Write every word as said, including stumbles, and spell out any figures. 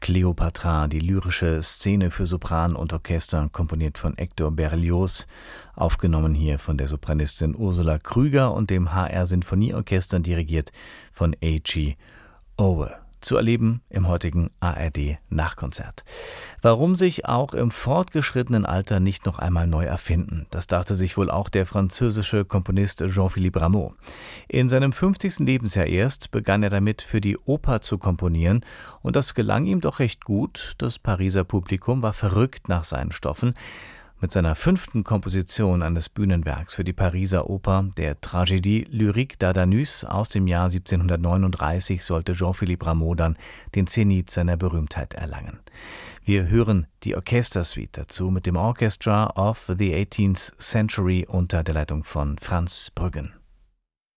Kleopatra, die lyrische Szene für Sopran und Orchester, komponiert von Hector Berlioz, aufgenommen hier von der Sopranistin Ursula Krüger und dem H R-Sinfonieorchester, dirigiert von A G Owe. Zu erleben im heutigen A R D-Nachkonzert. Warum sich auch im fortgeschrittenen Alter nicht noch einmal neu erfinden? Das dachte sich wohl auch der französische Komponist Jean-Philippe Rameau. In seinem fünfzigsten Lebensjahr erst begann er damit, für die Oper zu komponieren, und das gelang ihm doch recht gut. Das Pariser Publikum war verrückt nach seinen Stoffen. Mit seiner fünften Komposition eines Bühnenwerks für die Pariser Oper, der Tragédie lyrique d'Ardanus aus dem Jahr siebzehnhundertneununddreißig, sollte Jean-Philippe Rameau dann den Zenit seiner Berühmtheit erlangen. Wir hören die Orchestersuite dazu mit dem Orchestra of the eighteenth Century unter der Leitung von Franz Brüggen.